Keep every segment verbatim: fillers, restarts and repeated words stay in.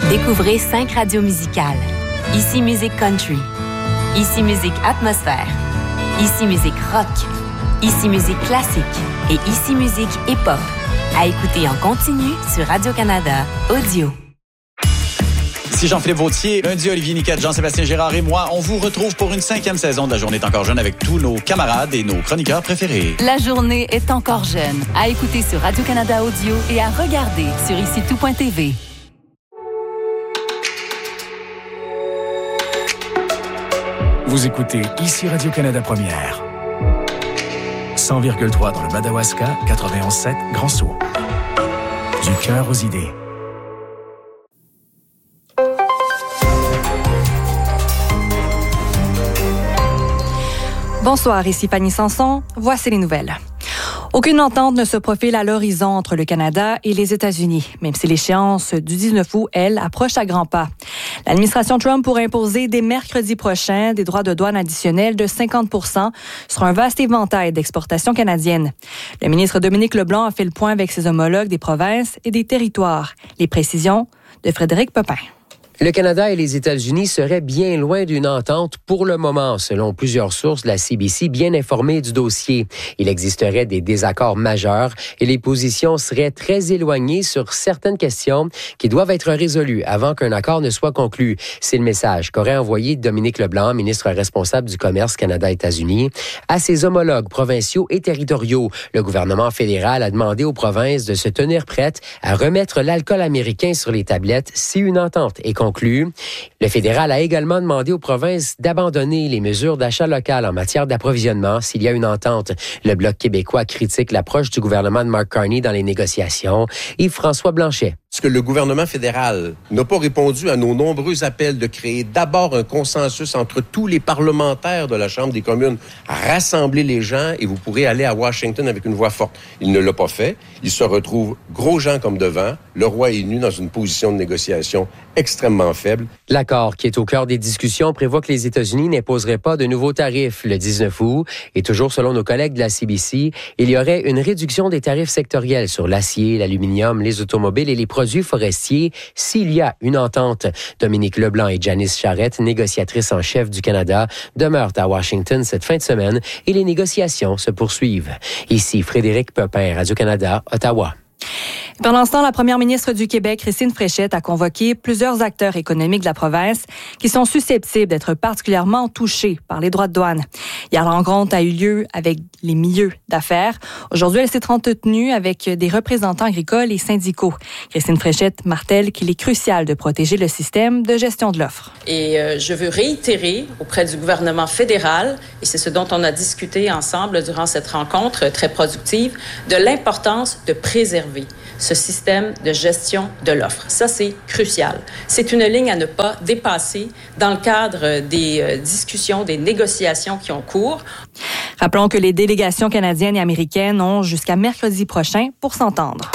Découvrez cinq radios musicales. Ici Musique Country. Ici Musique Atmosphère. Ici Musique Rock. Ici Musique Classique. Et Ici Musique Hip-Hop. À écouter en continu sur Radio-Canada Audio. Ici Jean-Philippe Vautier, lundi Olivier Niquette, Jean-Sébastien Gérard et moi, on vous retrouve pour une cinquième saison de La Journée est encore jeune avec tous nos camarades et nos chroniqueurs préférés. La Journée est encore jeune. À écouter sur Radio-Canada Audio et à regarder sur ici tout point t v. Vous écoutez ici Radio-Canada Première. cent virgule trois dans le Madawaska, quatre-vingt-onze sept Grand Sault. Du cœur aux idées. Bonsoir, ici Fanny Sanson. Voici les nouvelles. Aucune entente ne se profile à l'horizon entre le Canada et les États-Unis, même si l'échéance du dix-neuf août, elle, approche à grands pas. L'administration Trump pourrait imposer dès mercredi prochain des droits de douane additionnels de cinquante pour cent sur un vaste éventail d'exportations canadiennes. Le ministre Dominique Leblanc a fait le point avec ses homologues des provinces et des territoires. Les précisions de Frédéric Pepin. Le Canada et les États-Unis seraient bien loin d'une entente pour le moment, selon plusieurs sources de la C B C bien informées du dossier. Il existerait des désaccords majeurs et les positions seraient très éloignées sur certaines questions qui doivent être résolues avant qu'un accord ne soit conclu. C'est le message qu'aurait envoyé Dominique Leblanc, ministre responsable du commerce Canada-États-Unis, à ses homologues provinciaux et territoriaux. Le gouvernement fédéral a demandé aux provinces de se tenir prêtes à remettre l'alcool américain sur les tablettes si une entente est conclue. Le fédéral a également demandé aux provinces d'abandonner les mesures d'achat local en matière d'approvisionnement s'il y a une entente. Le Bloc québécois critique l'approche du gouvernement de Mark Carney dans les négociations. Yves-François Blanchet. Parce que le gouvernement fédéral n'a pas répondu à nos nombreux appels de créer d'abord un consensus entre tous les parlementaires de la Chambre des communes, à rassembler les gens et vous pourrez aller à Washington avec une voix forte. Il ne l'a pas fait. Il se retrouve gros gens comme devant. Le roi est nu dans une position de négociation extrêmement faible. L'accord qui est au cœur des discussions prévoit que les États-Unis n'imposeraient pas de nouveaux tarifs le dix-neuf août. Et toujours selon nos collègues de la C B C, il y aurait une réduction des tarifs sectoriels sur l'acier, l'aluminium, les automobiles et les produits forestiers s'il y a une entente. Dominique Leblanc et Janice Charette, négociatrices en chef du Canada, demeurent à Washington cette fin de semaine et les négociations se poursuivent. Ici Frédéric Pepin, Radio-Canada, Ottawa. Pendant ce temps, la première ministre du Québec, Christine Fréchette, a convoqué plusieurs acteurs économiques de la province qui sont susceptibles d'être particulièrement touchés par les droits de douane. Hier, la rencontre a eu lieu avec les milieux d'affaires. Aujourd'hui, elle s'est entretenue avec des représentants agricoles et syndicaux. Christine Fréchette martèle qu'il est crucial de protéger le système de gestion de l'offre. Et euh, je veux réitérer auprès du gouvernement fédéral, et c'est ce dont on a discuté ensemble durant cette rencontre très productive, de l'importance de préserver ce système de gestion de l'offre. Ça, c'est crucial. C'est une ligne à ne pas dépasser dans le cadre des euh, discussions, des négociations qui ont cours. Rappelons que les délégations canadiennes et américaines ont jusqu'à mercredi prochain pour s'entendre.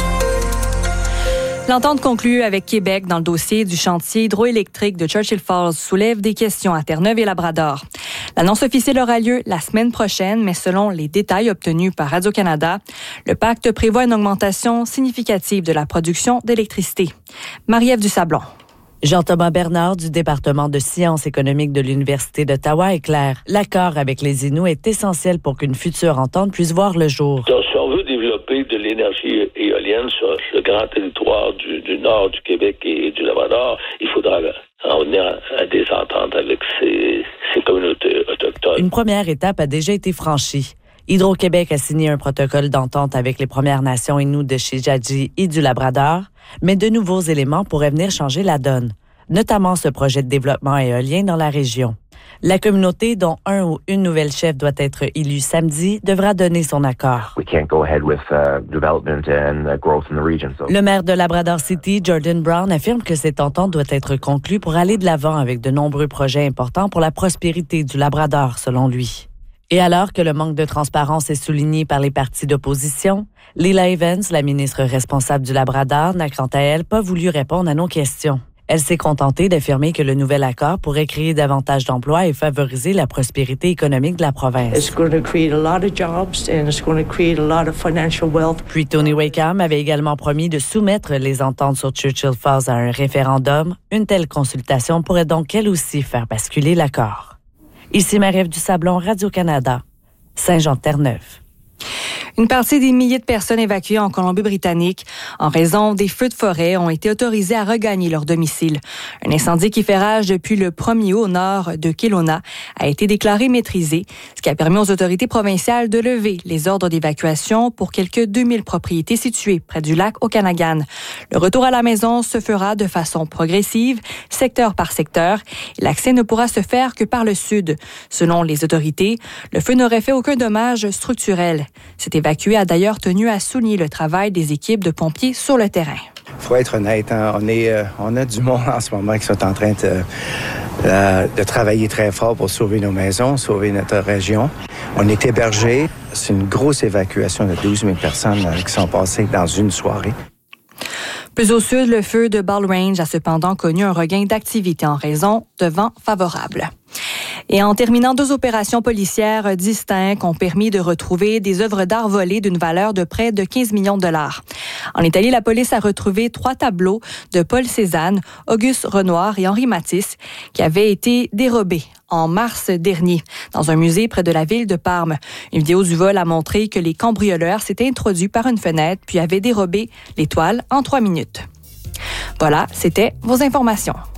L'entente conclue avec Québec dans le dossier du chantier hydroélectrique de Churchill Falls soulève des questions à Terre-Neuve et Labrador. L'annonce officielle aura lieu la semaine prochaine, mais selon les détails obtenus par Radio-Canada, le pacte prévoit une augmentation significative de la production d'électricité. Marie-Ève Dusablon. Jean-Thomas Bernard du département de sciences économiques de l'Université d'Ottawa est clair. L'accord avec les Inuits est essentiel pour qu'une future entente puisse voir le jour. Donc, si on veut développer de l'énergie éolienne sur le grand territoire du, du nord du Québec et du Labrador, il faudra en venir à des ententes avec ces, ces communautés autochtones. Une première étape a déjà été franchie. Hydro-Québec a signé un protocole d'entente avec les Premières Nations Inuits de Shijadji et du Labrador, mais de nouveaux éléments pourraient venir changer la donne, notamment ce projet de développement éolien dans la région. La communauté, dont un ou une nouvelle chef doit être élue samedi, devra donner son accord. We can't go ahead with uh, development and uh, growth in the region. So. Le maire de Labrador City, Jordan Brown, affirme que cette entente doit être conclue pour aller de l'avant avec de nombreux projets importants pour la prospérité du Labrador, selon lui. Et alors que le manque de transparence est souligné par les partis d'opposition, Leela Evans, la ministre responsable du Labrador, n'a quant à elle pas voulu répondre à nos questions. Elle s'est contentée d'affirmer que le nouvel accord pourrait créer davantage d'emplois et favoriser la prospérité économique de la province. It's going to create a lot of jobs and it's going to create a lot of financial wealth. Puis Tony Wakeham avait également promis de soumettre les ententes sur Churchill Falls à un référendum. Une telle consultation pourrait donc elle aussi faire basculer l'accord. Ici Marie-Ève Dusablon, Radio-Canada, Saint-Jean-de-Terre-Neuve. Une partie des milliers de personnes évacuées en Colombie-Britannique en raison des feux de forêt ont été autorisées à regagner leur domicile. Un incendie qui fait rage depuis le premier août au nord de Kelowna a été déclaré maîtrisé, ce qui a permis aux autorités provinciales de lever les ordres d'évacuation pour quelques deux mille propriétés situées près du lac Okanagan. Le retour à la maison se fera de façon progressive, secteur par secteur, et l'accès ne pourra se faire que par le sud. Selon les autorités, le feu n'aurait fait aucun dommage structurel. Cet évacué a d'ailleurs tenu à souligner le travail des équipes de pompiers sur le terrain. Il faut être honnête, hein, on, est, euh, on a du monde en ce moment qui sont en train de, euh, de travailler très fort pour sauver nos maisons, sauver notre région. On est hébergés. C'est une grosse évacuation de douze mille personnes euh, qui sont passées dans une soirée. Plus au sud, le feu de Ball Range a cependant connu un regain d'activité en raison de vents favorables. Et en terminant, deux opérations policières distinctes ont permis de retrouver des œuvres d'art volées d'une valeur de près de quinze millions de dollars. En Italie, la police a retrouvé trois tableaux de Paul Cézanne, Auguste Renoir et Henri Matisse qui avaient été dérobés en mars dernier dans un musée près de la ville de Parme. Une vidéo du vol a montré que les cambrioleurs s'étaient introduits par une fenêtre puis avaient dérobé les toiles en trois minutes. Voilà, c'était vos informations.